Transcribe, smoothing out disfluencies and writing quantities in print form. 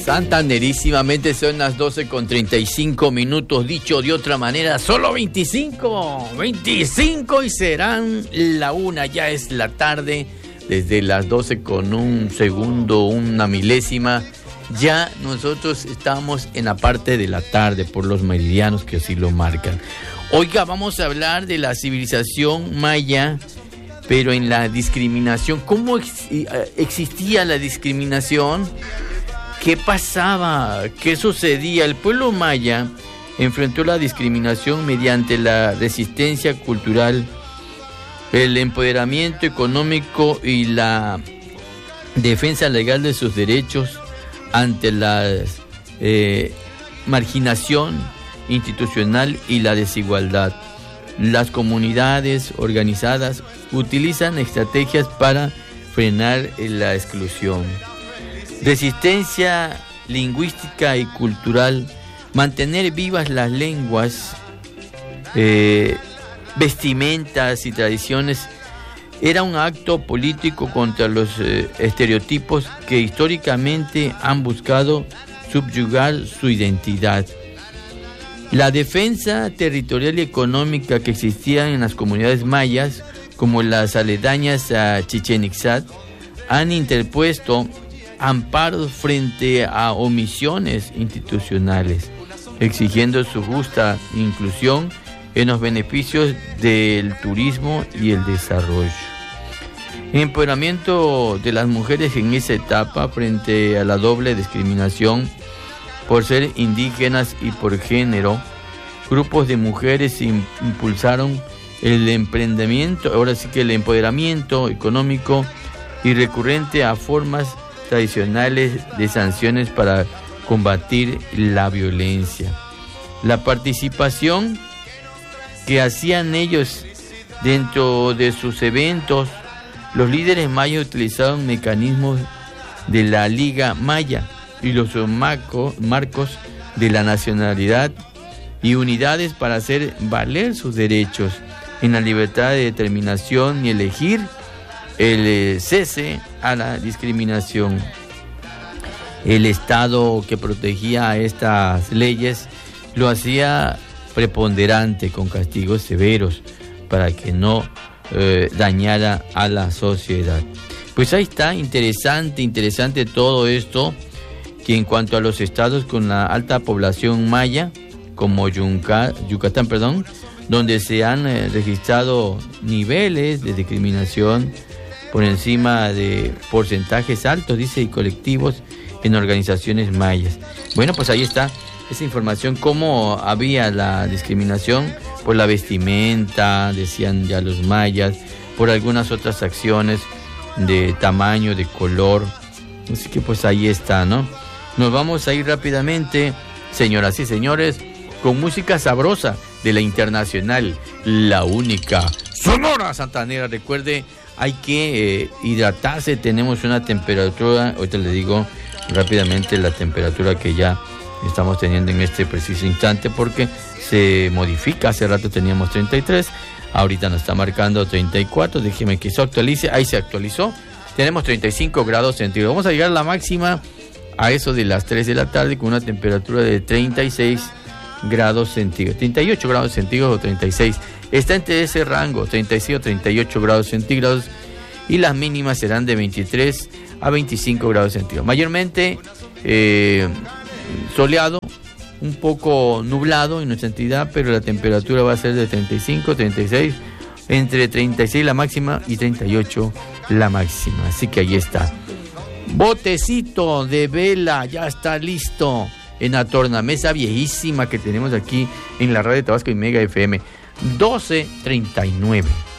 Santanderísimamente son las 12:35. Dicho de otra manera, solo 25 y serán la 1. Ya es la tarde, desde las 12:01, una milésima. Ya nosotros estamos en la parte de la tarde por los meridianos que así lo marcan. Oiga, vamos a hablar de la civilización maya, pero en la discriminación. ¿Cómo existía la discriminación? ¿Qué pasaba? ¿Qué sucedía? El pueblo maya enfrentó la discriminación mediante la resistencia cultural, el empoderamiento económico y la defensa legal de sus derechos ante la marginación institucional y la desigualdad. Las comunidades organizadas utilizan estrategias para frenar la exclusión. Resistencia lingüística y cultural, mantener vivas las lenguas, vestimentas y tradiciones, era un acto político contra los estereotipos que históricamente han buscado subyugar su identidad. La defensa territorial y económica que existía en las comunidades mayas, como las aledañas a Chichén Itzá, han interpuesto amparos frente a omisiones institucionales, exigiendo su justa inclusión en los beneficios del turismo y el desarrollo. Empoderamiento de las mujeres en esa etapa frente a la doble discriminación por ser indígenas y por género. Grupos de mujeres impulsaron el emprendimiento, ahora sí que el empoderamiento económico y recurrente a formas tradicionales de sanciones para combatir la violencia. La participación que hacían ellos dentro de sus eventos, los líderes mayas utilizaron mecanismos de la Liga Maya y los marcos de la nacionalidad y unidades para hacer valer sus derechos en la libertad de determinación y elegir el cese a la discriminación. El Estado que protegía a estas leyes lo hacía preponderante con castigos severos para que no dañara a la sociedad. Pues ahí está, interesante todo esto, que en cuanto a los estados con la alta población maya, como Yucatán, donde se han registrado niveles de discriminación por encima de porcentajes altos, dice, y colectivos en organizaciones mayas. Bueno, pues ahí está esa información, cómo había la discriminación por la vestimenta, decían ya los mayas, por algunas otras acciones de tamaño, de color. Así que pues ahí está, ¿no? Nos vamos a ir rápidamente, señoras y señores, con música sabrosa de la internacional, la única Sonora Santanera. Recuerde, hay que hidratarse. Tenemos una temperatura, ahorita le digo rápidamente la temperatura que ya estamos teniendo en este preciso instante, porque se modifica. Hace rato teníamos 33, ahorita nos está marcando 34. Déjeme que eso actualice. Ahí se actualizó. Tenemos 35 grados centígrados. Vamos a llegar a la máxima a eso de las 3 de la tarde con una temperatura de 36 grados centígrados, 38 grados centígrados o 36. Está entre ese rango, 36 o 38 grados centígrados, y las mínimas serán de 23 a 25 grados centígrados. Mayormente soleado, un poco nublado en nuestra entidad, pero la temperatura va a ser de 35, 36, entre 36 la máxima y 38 la máxima. Así que ahí está. Botecito de vela ya está listo en la tornamesa viejísima que tenemos aquí en la radio de Tabasco y Mega FM. 12:39.